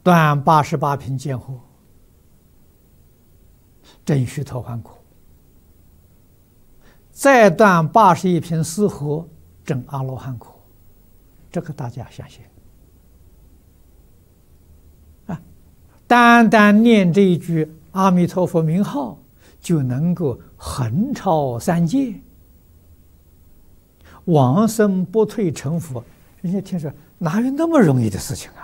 断88品见惑，证须陀洹果；再断81品思惑，证阿罗汉果。这个大家相信啊！单单念这一句阿弥陀佛名号，就能够横超三界，往生不退成佛。人家听说哪有那么容易的事情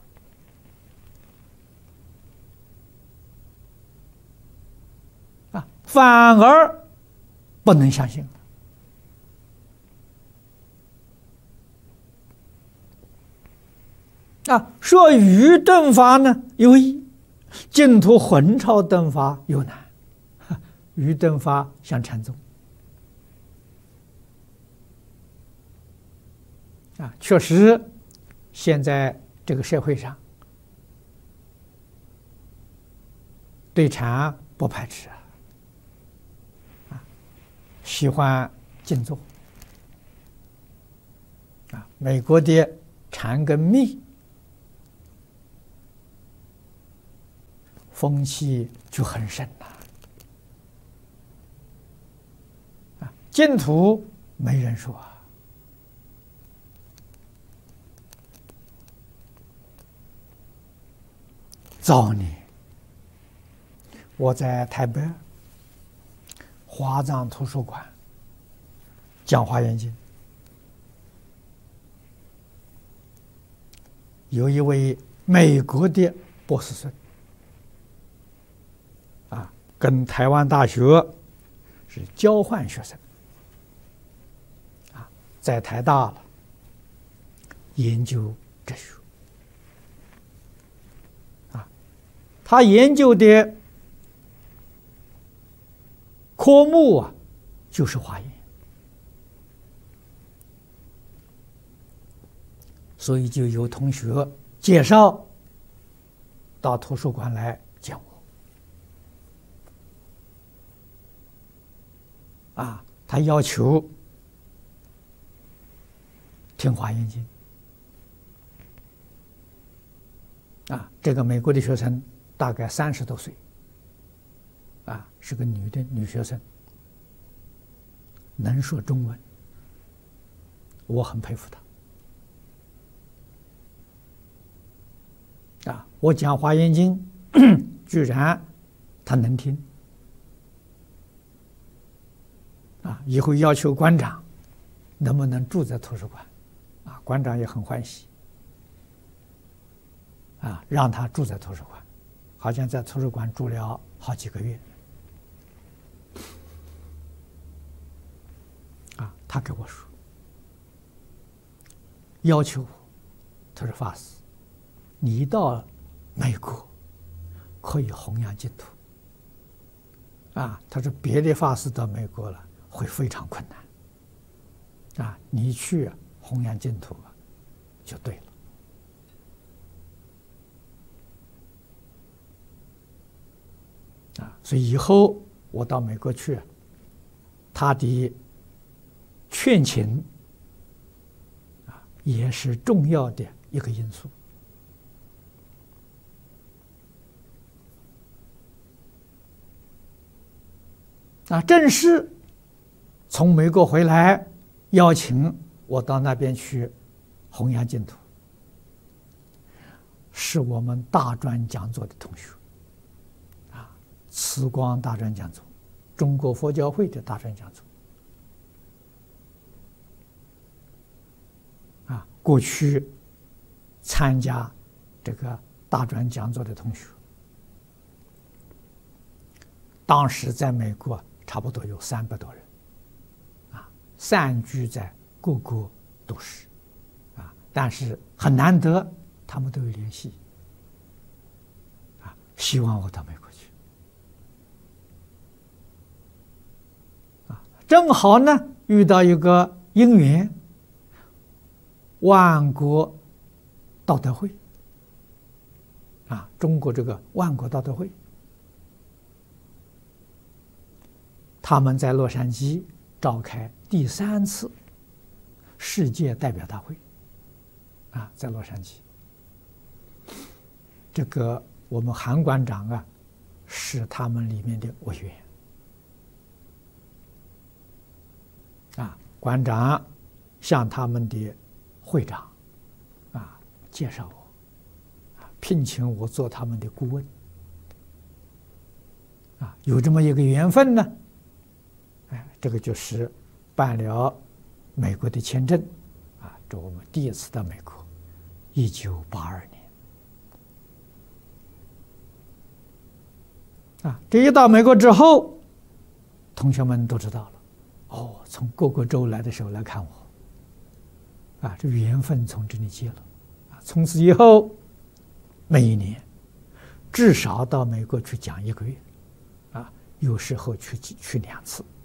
啊？反而不能相信啊！说余顿法呢有易，净土混超顿法有难。余顿法像禅宗啊，确实，现在这个社会上对禅不排斥啊，喜欢静坐啊。美国的禅跟密风气就很盛啊，净土没人说啊。早年我在台北华藏图书馆讲华严经，有一位美国的博士生啊，跟台湾大学是交换学生啊，在台大了研究哲学。他研究的科目啊，就是华严，所以就有同学介绍到图书馆来见我啊，他要求听华严经啊。这个美国的学生大概30多岁，啊，是个女学生，能说中文，我很佩服她。啊，我讲华严经，居然她能听，啊，以后要求馆长能不能住在图书馆，啊，馆长也很欢喜，啊，让她住在图书馆。好像在图书馆住了好几个月，啊，他给我说，要求我，他说法师，你到美国可以弘扬净土，啊，他说别的法师到美国了会非常困难，啊，你去弘扬净土就对了。所以以后我到美国去，他的劝请啊，也是重要的一个因素。啊，正是从美国回来，邀请我到那边去弘扬净土，是我们大专讲座的同学。慈光大专讲座，中国佛教会的大专讲座，啊，过去参加这个大专讲座的同学，当时在美国差不多有300多人，啊，散居在各国都市，啊，但是很难得，他们都有联系，啊，希望我到美国去。正好呢，遇到一个因缘，万国道德会啊，中国这个万国道德会，他们在洛杉矶召开第3次世界代表大会啊，在洛杉矶， 这个我们韩馆长啊，是他们里面的委员啊，馆长向他们的会长啊介绍我，聘请我做他们的顾问啊，有这么一个缘分呢，这个就是办了美国的签证啊，这我们第一次到美国，1982年。这一到美国之后，同学们都知道了，哦，从各个州来的时候来看我，这缘分从这里结了，从此以后，每一年至少到美国去讲1个月，有时候去2次。